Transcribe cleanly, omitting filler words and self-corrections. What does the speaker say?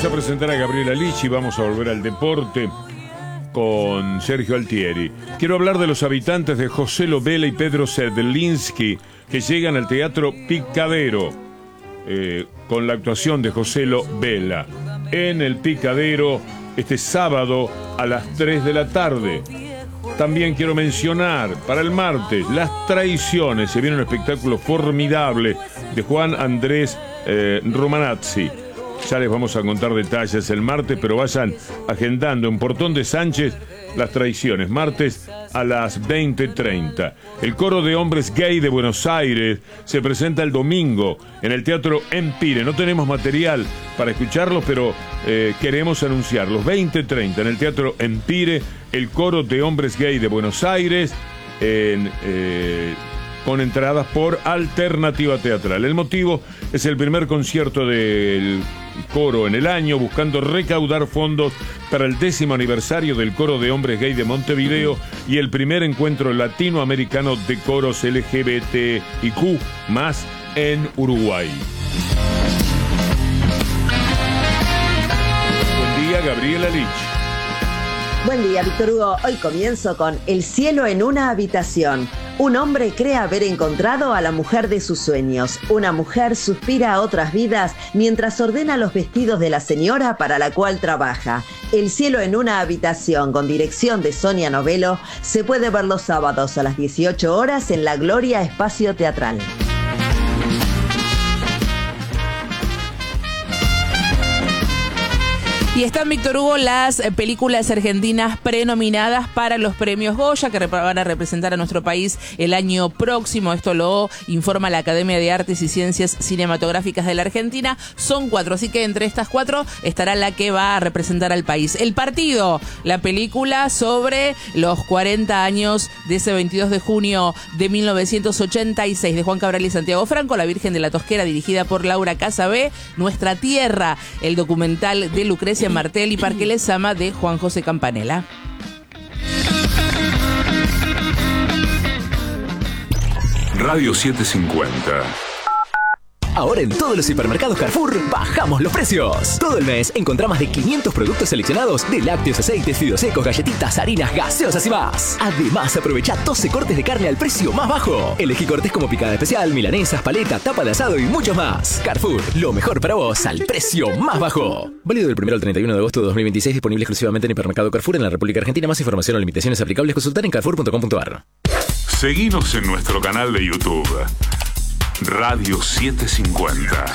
a presentar a Gabriela Lichi, vamos a volver al deporte con Sergio Altieri. Quiero hablar de los habitantes de José Lo Vela y Pedro Sedlinski que llegan al Teatro Picadero con la actuación de José Lo Vela en el Picadero este sábado a las 3 de la tarde. También quiero mencionar para el martes Las Traiciones. Se viene un espectáculo formidable de Juan Andrés Romanazzi. Ya les vamos a contar detalles el martes, pero vayan agendando en Portón de Sánchez Las Traiciones, martes a las 20:30. El Coro de Hombres Gay de Buenos Aires se presenta el domingo en el Teatro Empire. No tenemos material para escucharlos, pero queremos anunciarlos. 20:30 en el Teatro Empire, el Coro de Hombres Gay de Buenos Aires, con entradas por Alternativa Teatral. El motivo es el primer concierto del coro en el año, buscando recaudar fondos para el 10º aniversario del Coro de Hombres Gay de Montevideo y el primer encuentro latinoamericano de coros LGBTIQ+ en Uruguay. Buen día, Gabriela Lich. Buen día, Víctor Hugo. Hoy comienzo con El cielo en una habitación. Un hombre cree haber encontrado a la mujer de sus sueños. Una mujer suspira a otras vidas mientras ordena los vestidos de la señora para la cual trabaja. El cielo en una habitación, con dirección de Sonia Novello, se puede ver los sábados a las 18 horas en La Gloria Espacio Teatral. Y están, Víctor Hugo, las películas argentinas prenominadas para los premios Goya, que van a representar a nuestro país el año próximo. Esto lo informa la Academia de Artes y Ciencias Cinematográficas de la Argentina. Son 4, así que entre estas 4 estará la que va a representar al país. El Partido, la película sobre los 40 años de ese 22 de junio de 1986 de Juan Cabral y Santiago Franco. La Virgen de la Tosquera, dirigida por Laura Casabé. Nuestra Tierra, el documental de Lucrecia Martel y Parque Lezama de Juan José Campanella. Radio 750. Ahora en todos los hipermercados Carrefour bajamos los precios. Todo el mes encontrá más de 500 productos seleccionados de lácteos, aceites, fideos secos, galletitas, harinas, gaseosas y más. Además, aprovecha 12 cortes de carne al precio más bajo. Elegí cortes como picada especial, milanesas, paleta, tapa de asado y mucho más. Carrefour, lo mejor para vos al precio más bajo. Válido del 1 al 31 de agosto de 2026, disponible exclusivamente en hipermercado Carrefour en la República Argentina. Más información o limitaciones aplicables consultar en carrefour.com.ar. Seguinos en nuestro canal de YouTube. Radio 750.